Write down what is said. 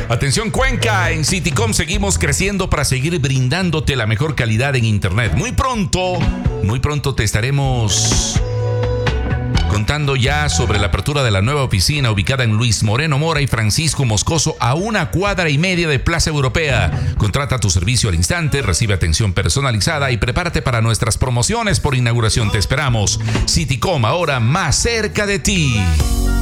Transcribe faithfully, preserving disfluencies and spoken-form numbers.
Atención Cuenca, en Citycom seguimos creciendo para seguir brindándote la mejor calidad en internet. Muy pronto, muy pronto te estaremos contando ya sobre la apertura de la nueva oficina ubicada en Luis Moreno Mora y Francisco Moscoso, a una cuadra y media de Plaza Europea. Contrata tu servicio al instante, recibe atención personalizada y prepárate para nuestras promociones por inauguración. Te esperamos. Citycom, ahora más cerca de ti.